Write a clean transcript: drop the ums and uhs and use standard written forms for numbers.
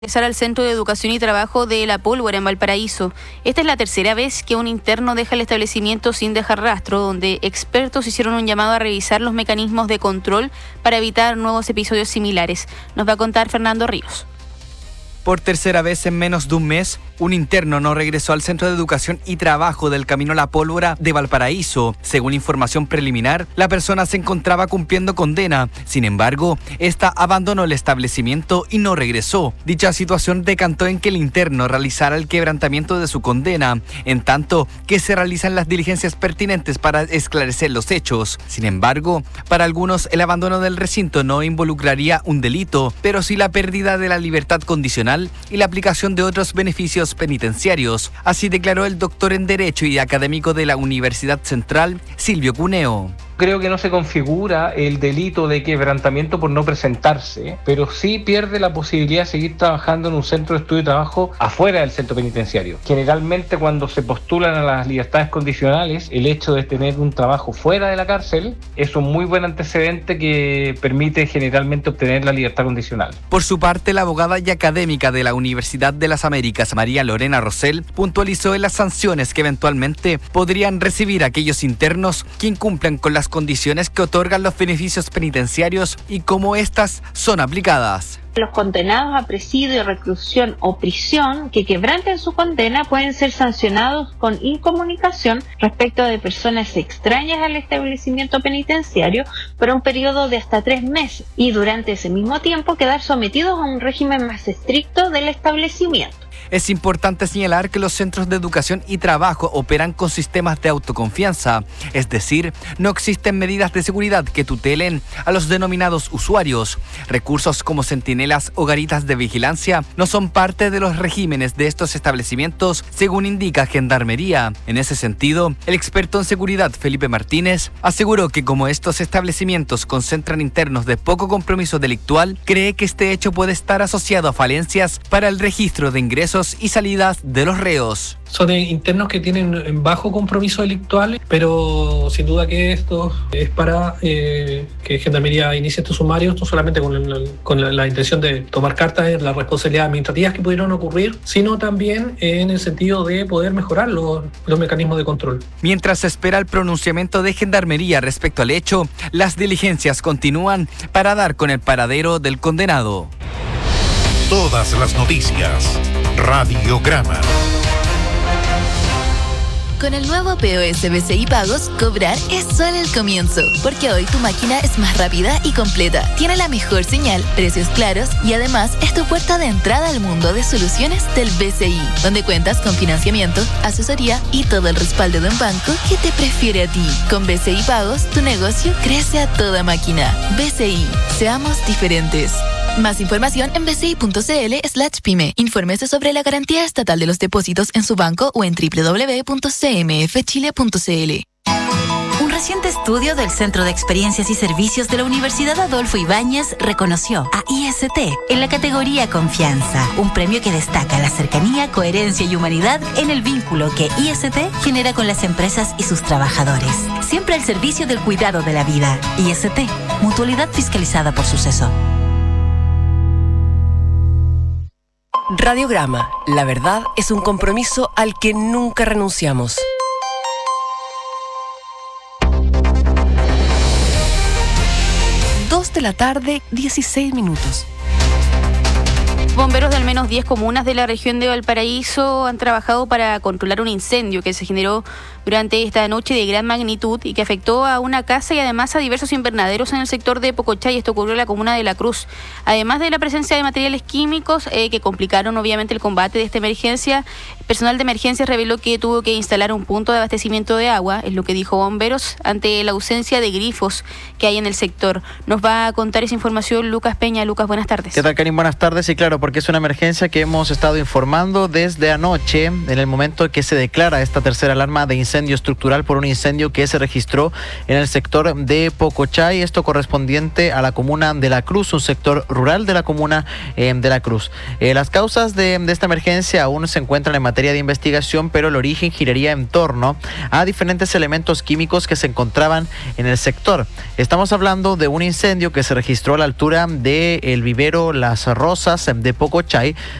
Regresar al Centro de Educación y Trabajo de La Pólvora en Valparaíso. Esta es la tercera vez que un interno deja el establecimiento sin dejar rastro, donde expertos hicieron un llamado a revisar los mecanismos de control para evitar nuevos episodios similares. Nos va a contar Fernando Ríos. Por tercera vez en menos de un mes, un interno no regresó al Centro de Educación y Trabajo del Camino La Pólvora de Valparaíso. Según información preliminar, la persona se encontraba cumpliendo condena. Sin embargo, esta abandonó el establecimiento y no regresó. Dicha situación decantó en que el interno realizara el quebrantamiento de su condena, en tanto que se realizan las diligencias pertinentes para esclarecer los hechos. Sin embargo, para algunos el abandono del recinto no involucraría un delito, pero sí la pérdida de la libertad condicional y la aplicación de otros beneficios penitenciarios. Así declaró el doctor en Derecho y académico de la Universidad Central, Silvio Cuneo. Creo que no se configura el delito de quebrantamiento por no presentarse, pero sí pierde la posibilidad de seguir trabajando en un centro de estudio y trabajo afuera del centro penitenciario. Generalmente cuando se postulan a las libertades condicionales, el hecho de tener un trabajo fuera de la cárcel es un muy buen antecedente que permite generalmente obtener la libertad condicional. Por su parte, la abogada y académica de la Universidad de las Américas, María Lorena Rosell, puntualizó en las sanciones que eventualmente podrían recibir aquellos internos que incumplan con las condiciones que otorgan los beneficios penitenciarios y cómo estas son aplicadas. Los condenados a presidio, reclusión o prisión que quebranten su condena pueden ser sancionados con incomunicación respecto de personas extrañas al establecimiento penitenciario por un periodo de hasta 3 meses y durante ese mismo tiempo quedar sometidos a un régimen más estricto del establecimiento. Es importante señalar que los centros de educación y trabajo operan con sistemas de autoconfianza, es decir, no existen medidas de seguridad que tutelen a los denominados usuarios. Recursos como centinelas o garitas de vigilancia no son parte de los regímenes de estos establecimientos, según indica Gendarmería. En ese sentido, el experto en seguridad Felipe Martínez aseguró que como estos establecimientos concentran internos de poco compromiso delictual, cree que este hecho puede estar asociado a falencias para el registro de ingresos y salidas de los reos. Son internos que tienen bajo compromiso delictual, pero sin duda que esto es para que Gendarmería inicie estos sumarios, no solamente con la intención de tomar cartas en las responsabilidades administrativas que pudieron ocurrir, sino también en el sentido de poder mejorar los mecanismos de control. Mientras se espera el pronunciamiento de Gendarmería respecto al hecho, las diligencias continúan para dar con el paradero del condenado. Todas las noticias. Radiograma. Con el nuevo POS BCI Pagos, cobrar es solo el comienzo, porque hoy tu máquina es más rápida y completa, tiene la mejor señal, precios claros y además es tu puerta de entrada al mundo de soluciones del BCI, donde cuentas con financiamiento, asesoría y todo el respaldo de un banco que te prefiere a ti. Con BCI Pagos, tu negocio crece a toda máquina. BCI, seamos diferentes. Más información en bci.cl/pyme. Infórmese sobre la garantía estatal de los depósitos en su banco o en www.cmfchile.cl. Un reciente estudio del Centro de Experiencias y Servicios de la Universidad Adolfo Ibáñez reconoció a IST en la categoría Confianza, un premio que destaca la cercanía, coherencia y humanidad en el vínculo que IST genera con las empresas y sus trabajadores. Siempre al servicio del cuidado de la vida. IST, mutualidad fiscalizada por Suceso. Radiograma. La verdad es un compromiso al que nunca renunciamos. Dos de la tarde, 16 minutos. Bomberos de al menos 10 comunas de la región de Valparaíso han trabajado para controlar un incendio que se generó durante esta noche de gran magnitud y que afectó a una casa y además a diversos invernaderos en el sector de Pocochay. Esto ocurrió en la comuna de La Cruz. Además de la presencia de materiales químicos que complicaron obviamente el combate de esta emergencia, personal de emergencias reveló que tuvo que instalar un punto de abastecimiento de agua, es lo que dijo Bomberos, ante la ausencia de grifos que hay en el sector. Nos va a contar esa información Lucas Peña. Lucas, buenas tardes. ¿Qué tal, Karin? Buenas tardes. Y claro, porque es una emergencia que hemos estado informando desde anoche, en el momento que se declara esta tercera alarma de incendio estructural por un incendio que se registró en el sector de Pocochay, esto correspondiente a la comuna de La Cruz, un sector rural de la comuna de La Cruz. Las causas de esta emergencia aún se encuentran en materia de investigación, pero el origen giraría en torno a diferentes elementos químicos que se encontraban en el sector. Estamos hablando de un incendio que se registró a la altura del vivero Las Rosas de de Pocochay,